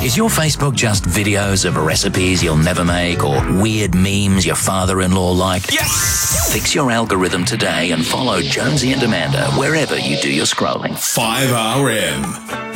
Is your Facebook just videos of recipes you'll never make or weird memes your father-in-law liked? Yes! Fix your algorithm today and follow Jonesy and Amanda wherever you do your scrolling. 5RM.